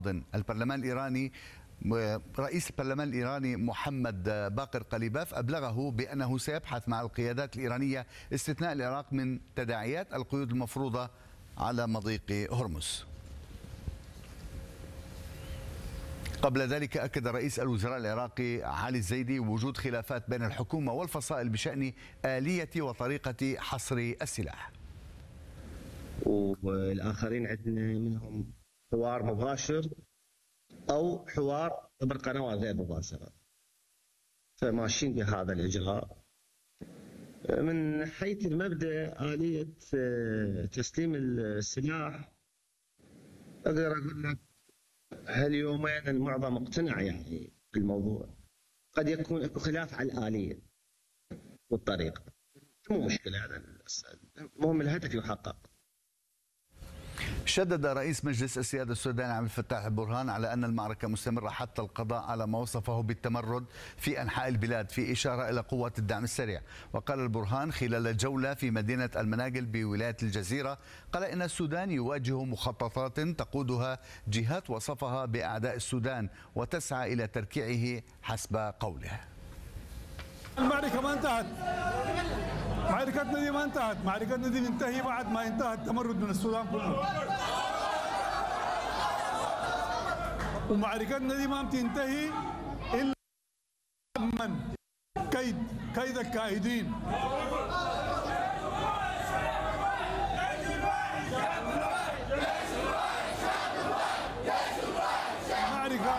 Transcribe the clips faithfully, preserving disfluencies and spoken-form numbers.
البرلمان الإيراني رئيس البرلمان الإيراني محمد باقر قليباف أبلغه بأنه سيبحث مع القيادات الإيرانية استثناء العراق من تداعيات القيود المفروضة على مضيق هرمز. قبل ذلك أكد رئيس الوزراء العراقي علي الزيدي وجود خلافات بين الحكومة والفصائل بشأن آلية وطريقة حصر السلاح. والآخرين عندنا منهم حوار مباشر أو حوار عبر قنوات غير مباشرة، فماشيين بهذا الإجراء. من حيث المبدأ آلية تسليم السلاح أقدر أقول لك هاليومين المعظم مقتنع يعني بالموضوع، قد يكون اكو خلاف على الآلية والطريقة، مو مشكلة، هذا المهم الهدف يحقق. شدد رئيس مجلس السيادة السوداني عبد الفتاح البرهان على أن المعركة مستمرة حتى القضاء على ما وصفه بالتمرد في أنحاء البلاد، في إشارة إلى قوات الدعم السريع. وقال البرهان خلال جولة في مدينة المناقل بولاية الجزيرة، قال إن السودان يواجه مخططات تقودها جهات وصفها بأعداء السودان وتسعى إلى تركيعه حسب قوله. المعركة ما انتهت، معركتنا دي ما انتهت، معركتنا دي تنتهي بعد ما انتهى التمرد من السودان كله، ومعركتنا دي ما بتنتهي الا من كيد كيد الكائدين. معركة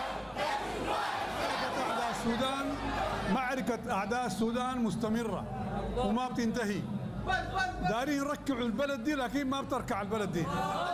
أعداء السودان معركة أعداء السودان مستمرة وما بتنتهي. دارين يركعوا البلد دي لكن ما بتركع البلد دي.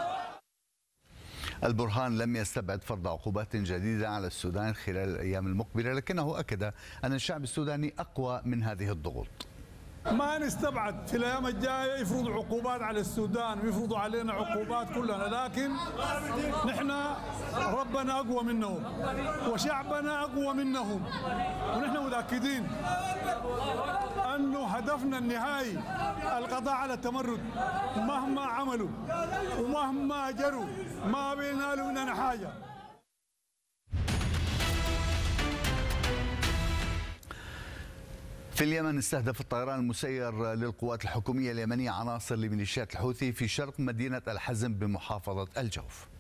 البرهان لم يستبعد فرض عقوبات جديدة على السودان خلال الأيام المقبلة، لكنه أكد أن الشعب السوداني أقوى من هذه الضغوط. ما نستبعد في الأيام الجاية يفرضوا عقوبات على السودان ويفرضوا علينا عقوبات كلنا، لكن نحن ربنا أقوى منهم وشعبنا أقوى منهم، ونحن متأكدين أنه هدفنا النهائي القضاء على التمرد. مهما عملوا ومهما جروا ما بينالوا مننا حاجة. في اليمن استهدف الطيران المسير للقوات الحكومية اليمنية عناصر لميليشيات الحوثي في شرق مدينة الحزم بمحافظة الجوف.